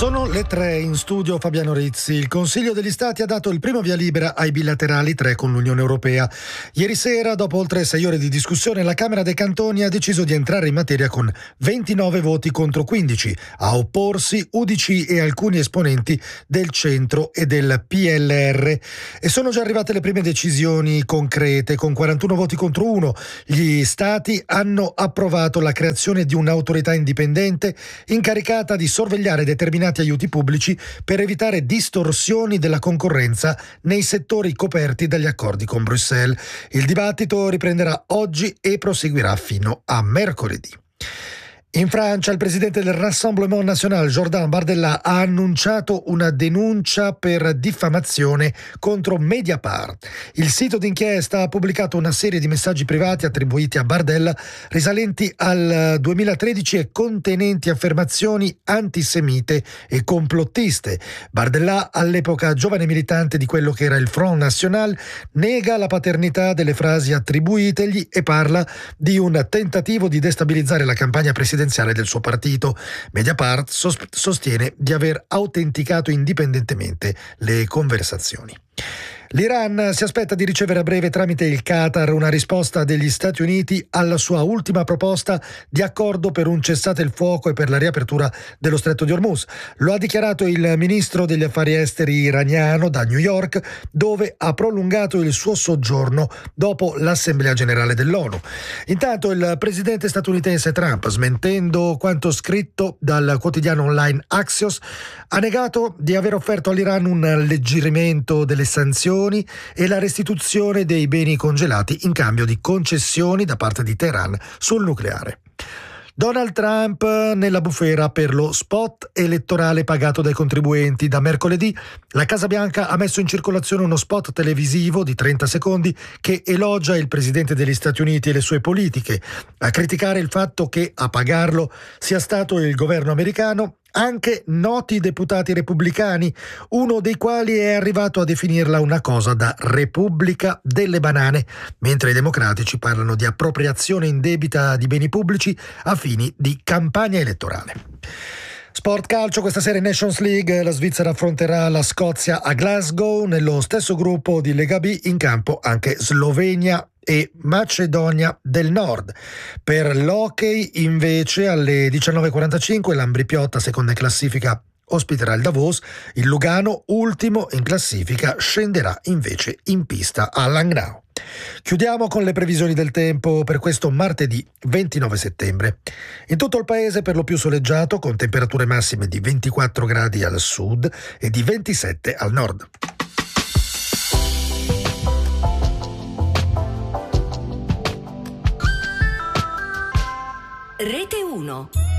Sono le 3 in studio Fabiano Rizzi. Il Consiglio degli Stati ha dato il primo via libera ai bilaterali 3 con l'Unione Europea. Ieri sera, dopo oltre 6 ore di discussione, la Camera dei Cantoni ha deciso di entrare in materia con 29 voti contro 15. A opporsi UDC e alcuni esponenti del centro e del PLR. E sono già arrivate le prime decisioni concrete. Con 41 voti contro 1, gli Stati hanno approvato la creazione di un'autorità indipendente incaricata di sorvegliare determinati aiuti pubblici per evitare distorsioni della concorrenza nei settori coperti dagli accordi con Bruxelles. Il dibattito riprenderà oggi e proseguirà fino a mercoledì. In Francia il presidente del Rassemblement National, Jordan Bardella, ha annunciato una denuncia per diffamazione contro Mediapart. Il sito d'inchiesta ha pubblicato una serie di messaggi privati attribuiti a Bardella risalenti al 2013 e contenenti affermazioni antisemite e complottiste. Bardella, all'epoca giovane militante di quello che era il Front National, nega la paternità delle frasi attribuitegli e parla di un tentativo di destabilizzare la campagna presidenziale del suo partito. Mediapart sostiene di aver autenticato indipendentemente le conversazioni. L'Iran si aspetta di ricevere a breve tramite il Qatar una risposta degli Stati Uniti alla sua ultima proposta di accordo per un cessate il fuoco e per la riapertura dello stretto di Hormuz. Lo ha dichiarato il ministro degli affari esteri iraniano da New York, dove ha prolungato il suo soggiorno dopo l'Assemblea Generale dell'ONU. Intanto il presidente statunitense Trump, smentendo quanto scritto dal quotidiano online Axios, ha negato di aver offerto all'Iran un alleggerimento delle sanzioni e la restituzione dei beni congelati in cambio di concessioni da parte di Teheran sul nucleare. Donald Trump nella bufera per lo spot elettorale pagato dai contribuenti. Da mercoledì la Casa Bianca ha messo in circolazione uno spot televisivo di 30 secondi che elogia il presidente degli Stati Uniti e le sue politiche. A criticare il fatto che a pagarlo sia stato il governo americano anche noti deputati repubblicani, uno dei quali è arrivato a definirla una cosa da Repubblica delle banane, mentre i democratici parlano di appropriazione indebita di beni pubblici a fini di campagna elettorale. Sport calcio, questa sera in Nations League la Svizzera affronterà la Scozia a Glasgow. Nello stesso gruppo di Lega B in campo anche Slovenia e Macedonia del Nord. Per l'hockey invece alle 19:45 l'Ambri Piotta, seconda in classifica, ospiterà il Davos. Il Lugano, ultimo in classifica, scenderà invece in pista a Langnau. Chiudiamo con le previsioni del tempo per questo martedì 29 settembre. In tutto il paese per lo più soleggiato, con temperature massime di 24 gradi al sud e di 27 al nord. Rete 1.